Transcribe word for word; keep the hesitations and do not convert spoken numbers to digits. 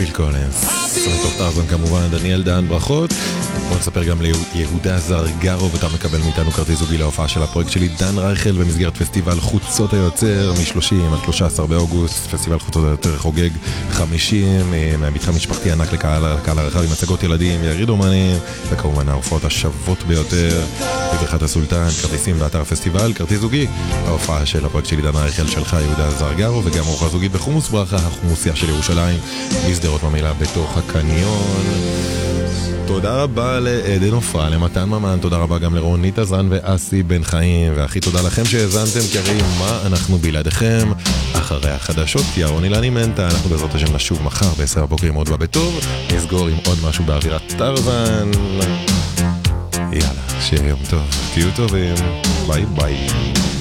פיל קולינס. מתוך טרזן כמובן, דניאל דן, ברכות. בוא נספר גם ליהודה זרגרו, ואתה מקבל מאיתנו כרטיס זוגי להופעה של הפרויקט שלי דן רייכל במסגרת פסטיבל חוצות היוצר מ-שלושים עד שלושה עשר באוגוסט. פסטיבל חוצות היוצר חוגג חמישים, מהמתחם משפחתי ענק לקהל, לקהל הרחב עם הצגות ילדים, יריד אומנים, וכמובן ההופעות השוות ביותר בבריכת הסולטן. כרטיסים באתר הפסטיבל, כרטיס זוגי ההופעה של הפרויקט שלי דן רייכל שלך יהודה זרגרו, וגם ארוחה זוגית בחומוס ברכה, החומוסיה של ירושלים בשדרות ממילא בתוך הקניון. תודה רבה לעדן עופרה, למתן ממן, תודה רבה גם לרונית עזרן ואסי בן חיים, והכי תודה לכם שהזנתם, כי הרי מה אנחנו בלעדיכם. אחרי החדשות ירון אילני מנטה, אנחנו בעזרת השם נשוב מחר בעשר בבוקר עם עוד בטוב, נסגור עם עוד משהו באווירת טרזן. יאללה, שיהיה יום טוב, תהיו טובים, ביי ביי.